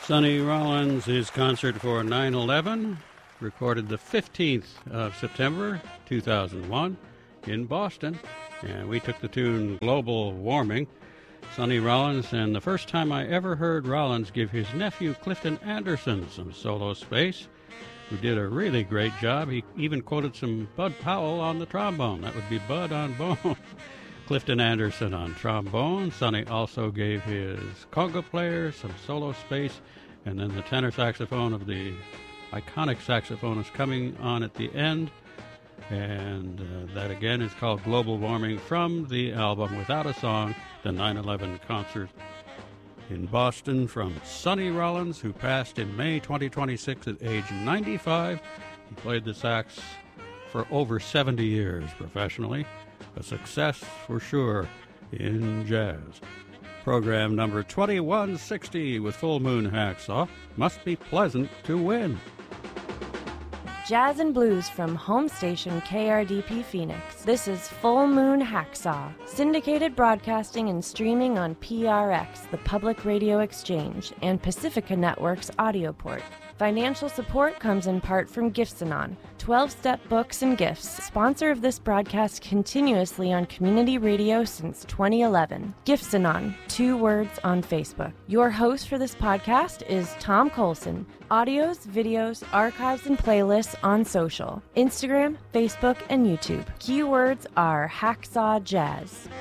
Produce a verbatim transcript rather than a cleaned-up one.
Sonny Rollins, his concert for nine eleven, recorded the fifteenth of September, two thousand one, in Boston. And we took the tune Global Warming. Sonny Rollins, and the first time I ever heard Rollins give his nephew Clifton Anderson some solo space, who did a really great job. He even quoted some Bud Powell on the trombone. That would be Bud on bone. Clifton Anderson on trombone. Sonny also gave his conga player some solo space, and then the tenor saxophone of the iconic saxophonist coming on at the end. And uh, that again is called Global Warming from the album Without a Song, the nine eleven concert in Boston from Sonny Rollins, who passed in May twenty twenty-six at age ninety-five. He played the sax for over seventy years professionally. A success for sure in jazz. Program number twenty-one sixty with Full Moon Hacksaw. Must be pleasant to win. Jazz and blues from home station K R D P Phoenix. This is Full Moon Hacksaw. Syndicated broadcasting and streaming on P R X, the Public Radio Exchange, and Pacifica Network's audio port. Financial support comes in part from Gifts-A-Non, twelve-step books and gifts, sponsor of this broadcast continuously on community radio since twenty eleven. Gifts-A-Non, two words on Facebook. Your host for this podcast is Tom Colson. Audios, videos, archives, and playlists on social, Instagram, Facebook, and YouTube. Keywords are Hacksaw Jazz.